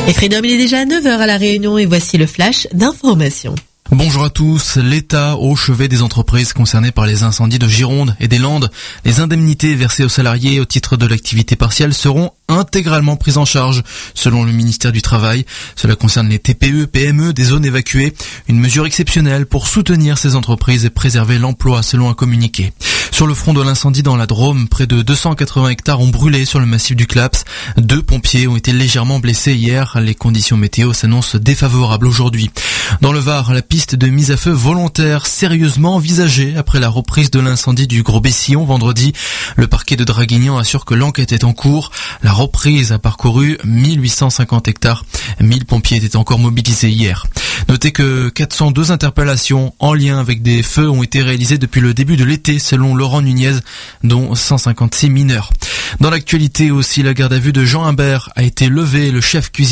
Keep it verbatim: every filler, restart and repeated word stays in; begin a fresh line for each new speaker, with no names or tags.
Et Freedom, il est déjà à neuf heures à La Réunion et voici le flash d'information.
Bonjour à tous. L'État au chevet des entreprises concernées par les incendies de Gironde et des Landes. Les indemnités versées aux salariés au titre de l'activité partielle seront intégralement prises en charge, selon le ministère du Travail. Cela concerne les T P E, P M E des zones évacuées. Une mesure exceptionnelle pour soutenir ces entreprises et préserver l'emploi, selon un communiqué. Sur le front de l'incendie dans la Drôme, près de deux cent quatre-vingts hectares ont brûlé sur le massif du Claps. Deux pompiers ont été légèrement blessés hier. Les conditions météo s'annoncent défavorables aujourd'hui. Dans le Var, la piste de mise à feu volontaire sérieusement envisagée après la reprise de l'incendie du Gros-Bessillon vendredi. Le parquet de Draguignan assure que l'enquête est en cours. La reprise a parcouru mille huit cent cinquante hectares. mille pompiers étaient encore mobilisés hier. Notez que quatre cent deux interpellations en lien avec des feux ont été réalisées depuis le début de l'été, selon Laurent Nunez, dont cent cinquante-six mineurs. Dans l'actualité aussi, la garde à vue de Jean Imbert a été levée. Le chef cuisinier